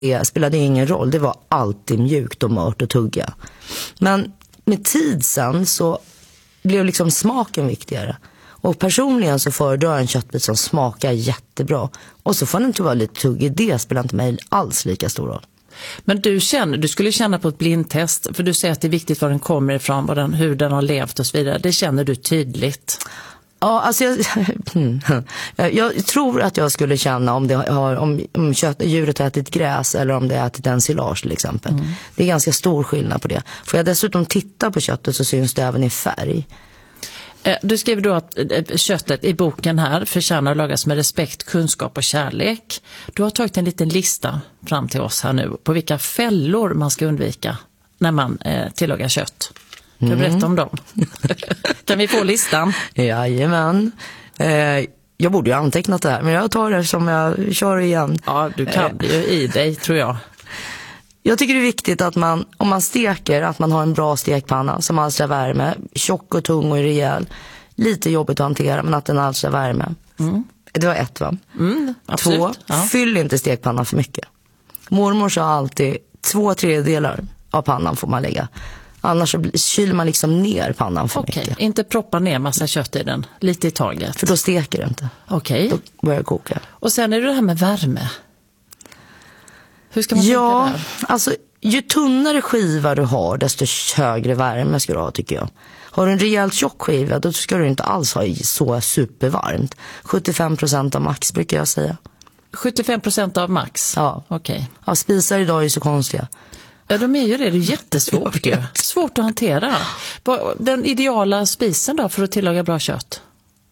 Det spelade ingen roll, det var alltid mjukt och mört att tugga. Men med tid sen så blev liksom smaken viktigare. Och personligen så föredrar jag en köttbit som smakar jättebra. Och så får den inte vara lite tuggig, det spelar inte mig alls lika stor roll. Men du skulle känna på ett blindtest, för du säger att det är viktigt var den kommer ifrån, hur den har levt och så vidare. Det känner du tydligt. Ja, alltså jag tror att jag skulle känna om djuret har ätit gräs eller om det har ätit ensilage till exempel. Det är ganska stor skillnad på det. Får jag dessutom titta på köttet så syns det även i färg. Du skriver då att köttet i boken här förtjänar att lagas med respekt, kunskap och kärlek. Du har tagit en liten lista fram till oss här nu på vilka fällor man ska undvika när man tillagar kött. Kan du berätta om dem? Kan vi få listan? Jajamän. Jag borde ju ha antecknat det här, men jag tar det som jag kör igen. Ja, du kan ju i dig, tror jag. Jag tycker det är viktigt att om man steker, att man har en bra stekpanna som alstrar värme. Tjock och tung och rejäl. Lite jobbigt att hantera, men att den alstrar värme. Det var 1, va? Absolut. 2, fyll inte stekpannan för mycket. Mormor sa alltid 2/3 av pannan får man lägga. Annars så kyler man liksom ner pannan för mycket. Inte proppa ner massa kött i den, lite i taget. För då steker det inte. Då börjar det koka. Och sen är det här med värme. Hur ska man tänka där? Alltså ju tunnare skiva du har, desto högre värme ska du ha, tycker jag. Har du en rejält tjock skiva, då ska du inte alls ha så supervarmt. 75% av max brukar jag säga. 75% av max? Ja. Okej. Ja, spisar idag är ju så konstiga. Ja, de är ju det. Det är jättesvårt ju. Svårt att hantera. Den ideala spisen då för att tillaga bra kött?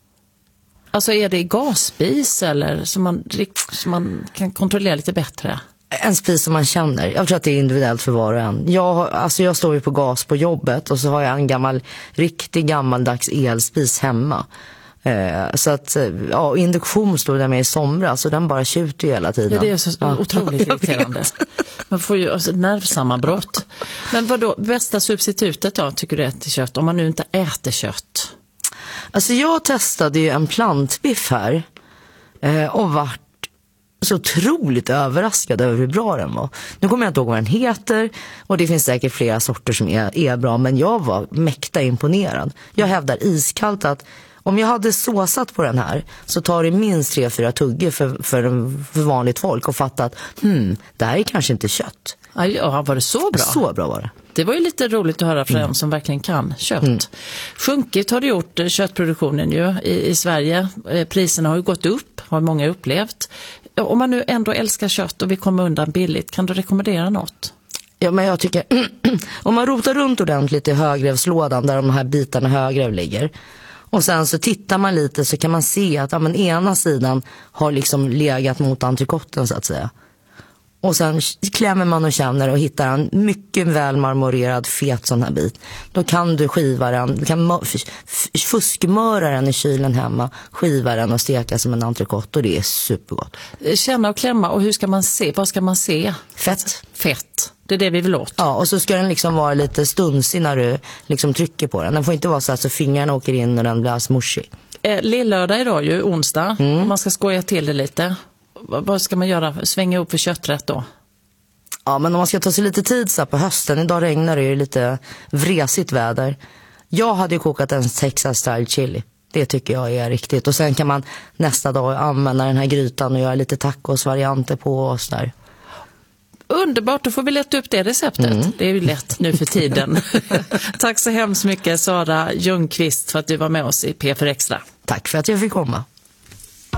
Alltså är det gasspis eller som man kan kontrollera lite bättre? En spis som man känner. Jag tror att det är individuellt för var och en. Jag står ju på gas på jobbet och så har jag en riktigt gammaldags elspis hemma. Så att induktion stod där med i somras och den bara tjuter ju hela tiden. Ja, det är så otroligt irriterande. Man får ju nervsammanbrott. Men vad då, bästa substitutet då tycker du är till kött om man nu inte äter kött? Alltså jag testade ju en plantbiff här och vart så otroligt överraskad över hur bra den var. Nu kommer jag inte ihåg vad den heter och det finns säkert flera sorter som är bra, men jag var mäkta imponerad. Jag hävdar iskallt att om jag hade såsat på den här så tar det minst 3-4 tuggor för vanligt folk och fatta att det här är kanske inte kött. Ja, var det så bra? Så bra var det. Det var ju lite roligt att höra från en som verkligen kan kött. Sjunkit har det gjort köttproduktionen ju i Sverige. Priserna har ju gått upp, har många upplevt. Om man nu ändå älskar kött och vill komma undan billigt, kan du rekommendera något? Ja, men jag tycker om man rotar runt ordentligt i högrevslådan där de här bitarna högrev ligger och sen så tittar man lite så kan man se att ena sidan har liksom legat mot entrecoten så att säga. Och sen klämmer man och känner och hittar en mycket väl marmorerad fet sån här bit. Då kan du skiva den, du kan fuskmöra den i kylen hemma, skiva den och steka som en entrecote och det är supergott. Känna och klämma, och hur ska man se? Vad ska man se? Fett. Det är det vi vill åt. Ja, och så ska den liksom vara lite stunsig när du liksom trycker på den. Den får inte vara så att så fingrarna åker in och den blir smushig. Lillördag idag ju, onsdag. Om man ska skoja till det lite. Vad ska man göra? Svänga upp för kötträtt då? Ja, men om man ska ta sig lite tid så här på hösten. Idag regnar det ju lite vresigt väder. Jag hade ju kokat en Texas style chili. Det tycker jag är riktigt. Och sen kan man nästa dag använda den här grytan och göra lite tacosvarianter på oss där. Underbart, då får vi leta upp det receptet. Det är ju lätt nu för tiden. Tack så hemskt mycket Sara Ljungqvist för att du var med oss i P4 Extra. Tack för att jag fick komma.